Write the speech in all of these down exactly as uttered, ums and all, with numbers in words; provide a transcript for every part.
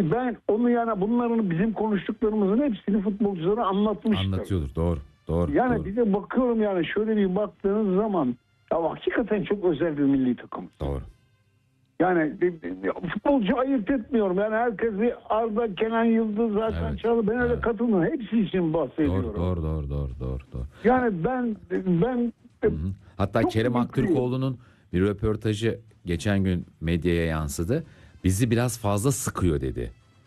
ben onu yani bunların bizim konuştuklarımızın hepsini futbolculara anlatmıştım. Anlatıyordur. Doğru. Doğru. Yani doğru. bir de bakıyorum yani şöyle bir baktığınız zaman ya hakikaten çok özel bir milli takım. Doğru. Yani futbolcu ayırt etmiyorum. Yani herkesi Arda, Kenan Yıldız, Hakan Evet. Çalı ben öyle Evet. katılmıyorum. Hepsi için bahsediyorum. Doğru, doğru, doğru, doğru, doğru, doğru. Yani ben ben Hı hı. Hatta çok Kerem ümitliyim. Aktürkoğlu'nun bir röportajı geçen gün medyaya yansıdı. Bizi biraz fazla sıkıyor dedi.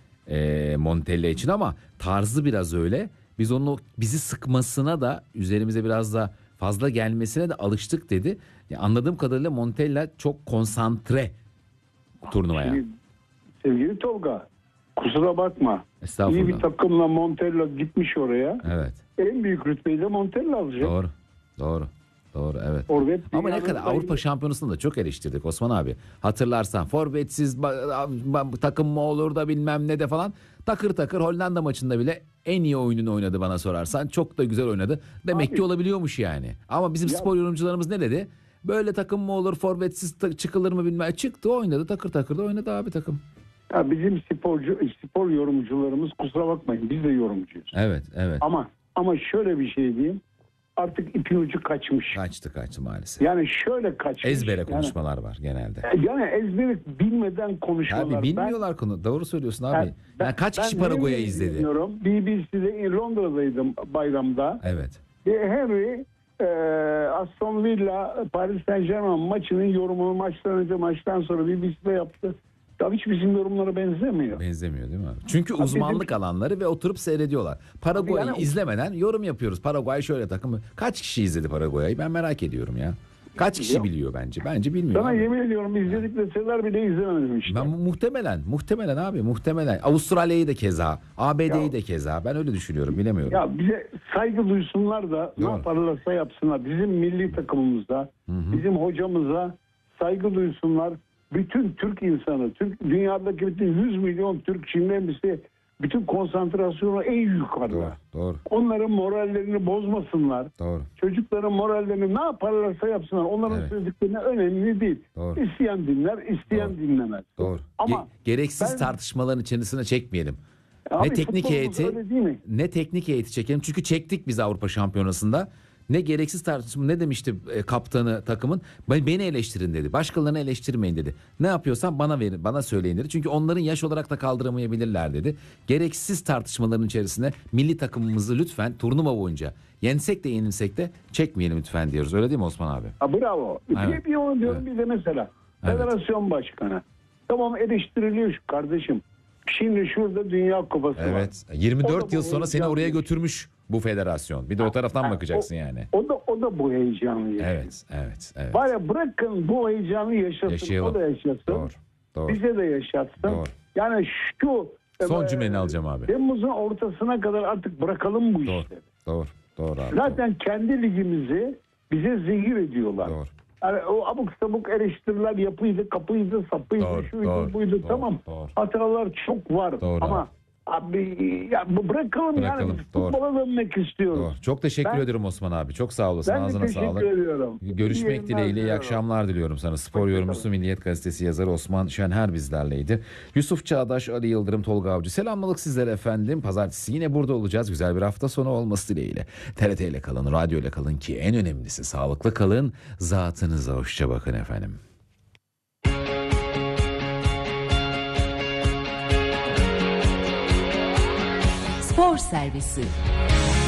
E, Montella için ama tarzı biraz öyle. Biz onun o bizi sıkmasına da üzerimize biraz da fazla gelmesine de alıştık dedi. Ya anladığım kadarıyla Montella çok konsantre turnuvaya. Şimdi, sevgili Tolga, kusura bakma. Estağfurullah. İyi bir takımla Montella gitmiş oraya. Evet. En büyük rütbeyi de Montella alacak. Doğru. Doğru. Doğru, evet. Forvet Ama ne dünyanın kadar sayılı- Avrupa Şampiyonası'nda da çok eleştirdik Osman abi. Hatırlarsan forvetsiz ba- ba- takım mı olur da bilmem ne de falan. Takır takır Hollanda maçında bile en iyi oyununu oynadı bana sorarsan. Çok da güzel oynadı. Demek Abi- ki olabiliyormuş yani. Ama bizim Ya- spor yorumcularımız ne dedi? Böyle takım mı olur, forvetsiz ta- çıkılır mı bilmem. Çıktı, oynadı, takır takır da oynadı abi takım. Ya bizim sporcu spor yorumcularımız kusura bakmayın biz de yorumcuyuz. Evet, evet. Ama ama şöyle bir şey diyeyim. Artık ipin ucu kaçmış. Kaçtı kaçtı maalesef. Yani şöyle kaçmış. Ezbere Yani- konuşmalar var genelde. Yani ezberi bilmeden konuşmalar. Abi bilmiyorlar konu. Doğru söylüyorsun abi. Ben- ben- yani kaç ben kişi Paraguay'ı Henry'i izledi? dinliyorum. B B C'de Londra'daydım bayramda. Evet. Ve Henry e, Aston Villa Paris Saint-Germain maçının yorumunu maçtan önce maçtan sonra B B C'de yaptı. Ya hiç bizim yorumlara benzemiyor. Benzemiyor değil mi abi? Çünkü Abi uzmanlık bizim- alanları ve oturup seyrediyorlar. Paraguay'ı Abi yani- izlemeden yorum yapıyoruz. Paraguay şöyle takımı. Kaç kişi izledi Paraguay'ı? Ben merak ediyorum ya. Kaç kişi Yok. biliyor bence? Bence bilmiyor. Sana abi. yemin ediyorum izledik deseler bile izlemedim işte. Ben mu- muhtemelen, muhtemelen abi, muhtemelen. Avustralya'yı da keza, A B D'yi Ya- de keza. Ben öyle düşünüyorum, bilemiyorum. Ya bize saygı duysunlar da ne Doğru. yaparlarsa yapsınlar. Bizim milli takımımıza, bizim hocamıza saygı duysunlar. Bütün Türk insanı, Türk dünyadaki bütün yüz milyon Türk Çin'den birisi bütün konsantrasyonu en yukarıda. Doğru, doğru, Onların morallerini bozmasınlar. doğru. Çocukların morallerini ne yaparlarsa yapsınlar. Onların Evet. söylediklerine önemli değil. Doğru. İsteyen dinler, isteyen Doğru. dinlemez. Doğru. Ama Ge- gereksiz ben- tartışmaların içerisine çekmeyelim. Abi ne teknik futbolumuz heyeti öyle değil mi? ne teknik heyeti çekelim. Çünkü çektik biz Avrupa Şampiyonası'nda. Ne gereksiz tartışma, ne demişti e, kaptanı takımın? Ben- Beni eleştirin dedi. Başkalarını eleştirmeyin dedi. Ne yapıyorsan bana verin, bana söyleyin dedi. Çünkü onların yaş olarak da kaldıramayabilirler dedi. Gereksiz tartışmaların içerisine milli takımımızı lütfen turnuva boyunca yensek de yenilsek de çekmeyelim lütfen diyoruz. Öyle değil mi Osman abi? Ha, bravo. Evet. Bir, bir onu diyorum Evet. bir de mesela Evet. federasyon başkanı. Tamam eleştiriliyor şu kardeşim. Şimdi şurada Dünya Kupası var. Evet. yirmi O dört da yıl bu sonra seni heyecanlı. oraya götürmüş bu federasyon. Bir de o taraftan Ha, bakacaksın o- yani. O da o da bu heyecanı yaşıyor. Evet, evet, evet. Var ya bırakın bu heyecanı yaşasın. Yaşayalım. O da yaşasın. Doğru, doğru. Bize de yaşatsın. Doğru. Yani şu Son e, cümleni alacağım abi. Temmuz'un ortasına kadar artık bırakalım bu Doğru, işleri. doğru, doğru abi. Zaten kendi ligimizi bize zehir ediyorlar. Doğru. Yani o abuk sabuk eleştiriler yapıydı, kapıydı, sapıydı, Doğru, şuydu, doğru, buydu. doğru, Tamam. doğru. Hatalar çok var. Doğru Ama abi ya bu bırakalım, Bırakalım, yani doğru. futbola dönmek istiyoruz. Doğru. Çok teşekkür Ben- ederim Osman abi. Çok sağ olasın. Ben de Ağzına teşekkür sağlık. ediyorum. Görüşmek İyi yayınlar dileğiyle iyi diliyorum. akşamlar diliyorum sana. Spor Hoşça yorumcusu kalın. Milliyet Gazetesi yazarı Osman Şenher bizlerleydi. Yusuf Çağdaş, Ali Yıldırım, Tolga Avcı. Selamlılık sizlere efendim. Pazartesi yine burada olacağız. Güzel bir hafta sonu olması dileğiyle. T R T ile kalın, radyo ile kalın ki en önemlisi sağlıklı kalın. Zatınıza hoşça bakın efendim. Spor Servisi